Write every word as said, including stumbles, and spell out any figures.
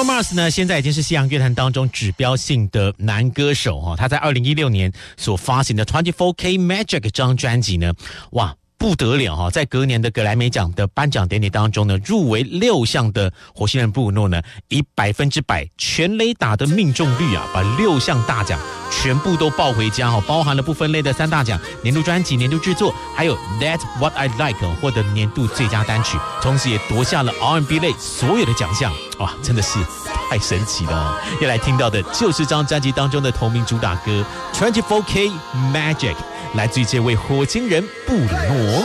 Bruno Mars 呢，现在已经是西洋乐坛当中指标性的男歌手哈。他在二零一六年所发行的 二十四 K Magic 这张专辑呢，哇！不得了哈，在隔年的格莱美奖的颁奖典礼当中呢，入围六项的火星人布鲁诺呢，以百分之百全垒打的命中率啊，把六项大奖全部都抱回家哈，包含了不分类的三大奖：年度专辑、年度制作，还有 That's What I Like 获得年度最佳单曲，同时也夺下了 R and B 类所有的奖项。哇，真的是太神奇了哦！要来听到的就是这张专辑当中的同名主打歌 二十四 K Magic。来自于这位火星人布鲁诺。